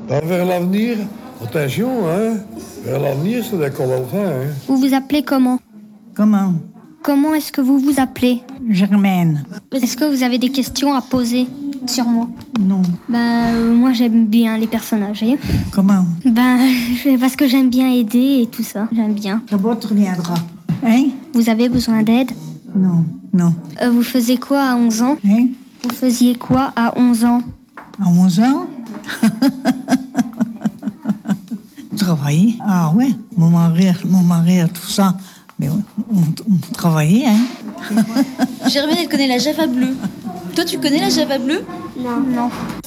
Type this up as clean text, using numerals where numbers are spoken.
Vers l'avenir, attention, hein. Vers l'avenir, c'est des colons, hein. Vous vous appelez comment? Comment? Comment est-ce que vous vous appelez? Germaine. Est-ce que vous avez des questions à poser sur moi? Non. Moi j'aime bien les personnages. Comment? Parce que j'aime bien aider et tout ça. J'aime bien. D'abord, tu reviendras. Hein? Vous avez besoin d'aide? Non, non. Vous faisiez quoi à 11 ans? Hein? Vous faisiez quoi à 11 ans? À 11 ans? Travailler. Ah ouais, mon mari, tout ça. Mais on travaillait, hein. Germaine, elle connaît la Java bleue. Toi, tu connais la Java bleue? Non.